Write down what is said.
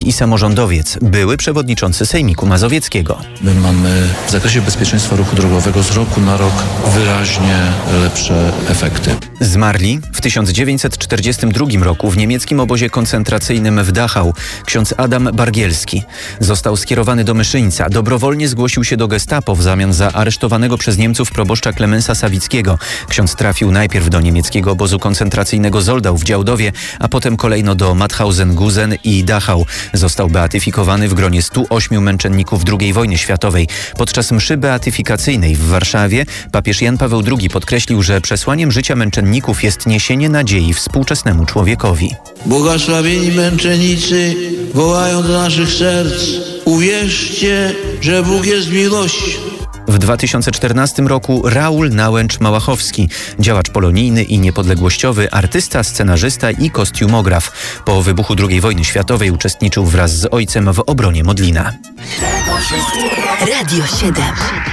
i samorządowiec, były przewodniczący Sejmiku Mazowieckiego. My mamy w zakresie bezpieczeństwa ruchu drogowego z roku na rok wyraźnie lepsze efekty. Zmarli w 1942 roku w niemieckim obozie koncentracyjnym w Dachau ksiądz Adam Bargielski. Został skierowany do Myszyńca. Dobrowolnie zgłosił się do Gestapo w zamian za aresztowanego przez Niemców proboszcza Klemensa Sawickiego. Ksiądz trafił najpierw do niemieckiego obozu koncentracyjnego Zoldau w Działdowie, a potem kolejno do Mauthausen-Gusen i Dachau. Został beatyfikowany w gronie 108 męczenników II wojny światowej. Podczas mszy beatyfikacyjnej w Warszawie papież Jan Paweł II podkreślił, że przesłaniem życia męczenników jest niesienie nadziei współczesnemu człowiekowi. Błogosławieni męczennicy wołają do naszych serc: uwierzcie, że Bóg jest miłością. W 2014 roku Raul Nałęcz-Małachowski, działacz polonijny i niepodległościowy, artysta, scenarzysta i kostiumograf. Po wybuchu II wojny światowej uczestniczył wraz z ojcem w obronie Modlina. Radio 7.